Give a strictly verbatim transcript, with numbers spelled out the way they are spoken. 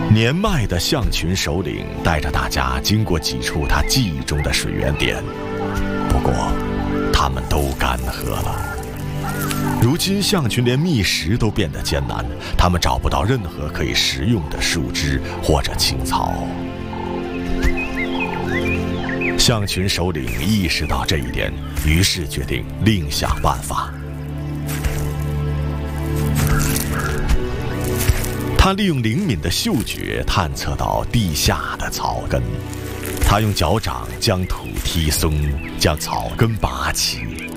年迈的象群首领带着大家经过几处他记忆中的水源点，不过他们都干涸了。如今象群连觅食都变得艰难，他们找不到任何可以食用的树枝或者青草。象群首领意识到这一点，于是决定另想办法。他利用灵敏的嗅觉探测到地下的草根，他用脚掌将土踢松，将草根拔起。